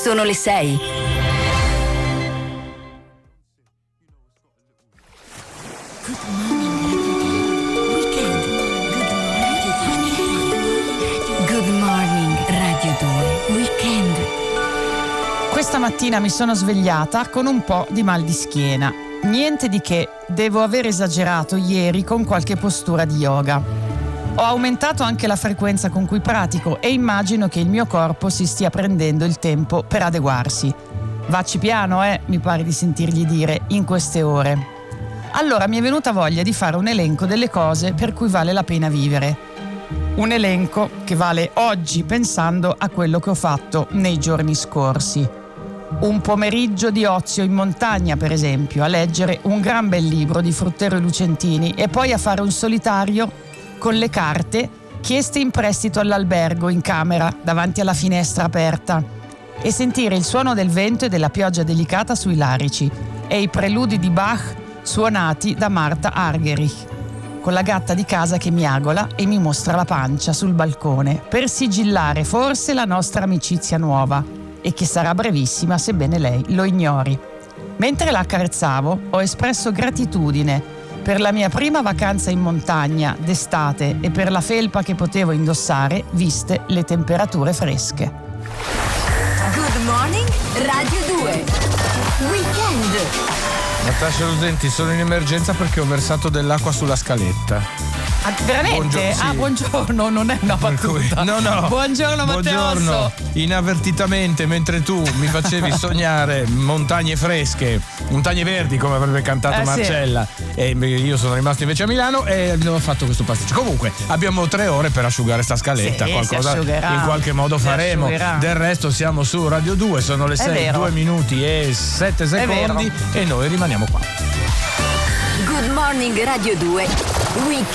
Sono le 6. Good morning Radio 2 Weekend. Questa mattina mi sono svegliata con un po' di mal di schiena. Niente di che, devo aver esagerato ieri con qualche postura di yoga. Ho aumentato anche la frequenza con cui pratico e immagino che il mio corpo si stia prendendo il tempo per adeguarsi. Vacci piano, mi pare di sentirgli dire in queste ore. Allora mi è venuta voglia di fare un elenco delle cose per cui vale la pena vivere. Un elenco che vale oggi pensando a quello che ho fatto nei giorni scorsi. Un pomeriggio di ozio in montagna, per esempio, a leggere un gran bel libro di Fruttero e Lucentini e poi a fare un solitario con le carte chieste in prestito all'albergo in camera davanti alla finestra aperta e sentire il suono del vento e della pioggia delicata sui larici e i preludi di Bach suonati da Martha Argerich, con la gatta di casa che miagola e mi mostra la pancia sul balcone per sigillare forse la nostra amicizia nuova e che sarà brevissima sebbene lei lo ignori. Mentre la accarezzavo ho espresso gratitudine per la mia prima vacanza in montagna d'estate e per la felpa che potevo indossare viste le temperature fresche. Good morning Radio 2 Weekend. Natascia Lucenti, sono in emergenza perché ho versato dell'acqua sulla scaletta. Ah, veramente? Sì. Buongiorno, non è una battuta. No. Buongiorno Matteo. Buongiorno. Inavvertitamente, mentre tu mi facevi sognare montagne fresche, montagne verdi, come avrebbe cantato Marcella, sì. E io sono rimasto invece a Milano e ho fatto questo pasticcio. Comunque, abbiamo 3 ore per asciugare sta scaletta. Sì, qualcosa in qualche modo faremo. Del resto siamo su Radio 2, sono le 6, 2 minuti e 7 secondi e noi rimaniamo qua. Good morning Radio 2 Weekend.